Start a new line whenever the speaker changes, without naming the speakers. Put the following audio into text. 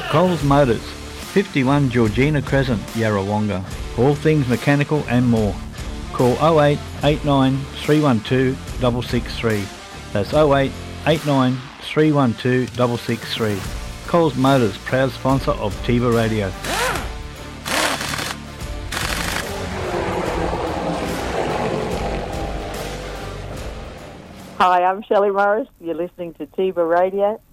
Coles Motors, 51 Georgina Crescent, Yarrawonga. All things mechanical and more. Call 08 89 312 663. That's 08 89 312 663. Coles Motors, proud sponsor of Tiva Radio.
Hi, I'm Shelley Morris. You're listening to Tiva Radio.